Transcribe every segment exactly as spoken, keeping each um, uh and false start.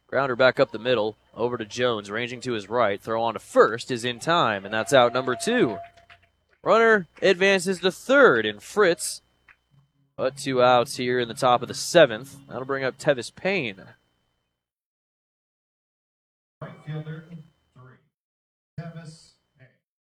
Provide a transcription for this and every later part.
Grounder back up the middle, over to Jones, ranging to his right. Throw on to first is in time, and that's out number two. Runner advances to third, and Fritz, but two outs here in the top of the seventh. That'll bring up Tevis Payne. Right fielder, three, Tevis Payne.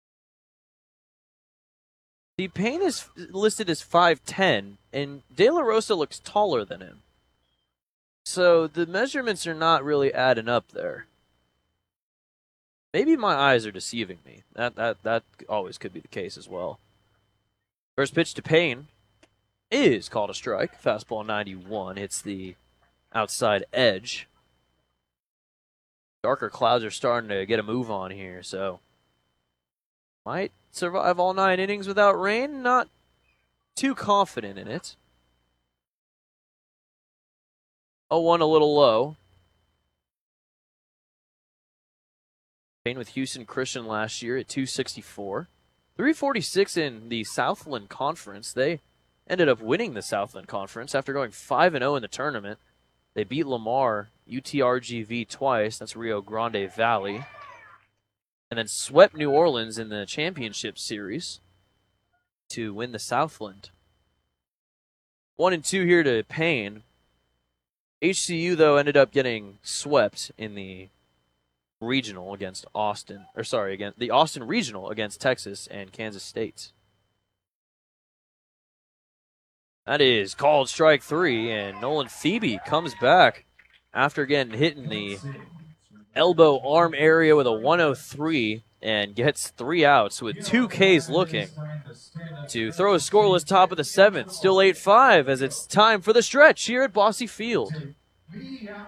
The Payne is listed as five ten, and De La Rosa looks taller than him. So the measurements are not really adding up there. Maybe my eyes are deceiving me. That that that always could be the case as well. First pitch to Payne is called a strike. Fastball ninety-one hits the outside edge. Darker clouds are starting to get a move on here, so might survive all nine innings without rain. Not too confident in it. oh one a little low. Payne with Houston Christian last year at two sixty-four. three forty-six in the Southland Conference. They ended up winning the Southland Conference after going five and oh in the tournament. They beat Lamar, U T R G V twice. That's Rio Grande Valley. And then swept New Orleans in the championship series to win the Southland. One and two here to Payne. H C U, though, ended up getting swept in the regional against Austin, or sorry, again the Austin regional against Texas and Kansas State. That is called strike three, and Nolan Phoebe comes back after getting hit in the elbow arm area with a one oh three and gets three outs with two Ks looking to throw a scoreless top of the seventh. Still eight five as it's time for the stretch here at Bosse Field.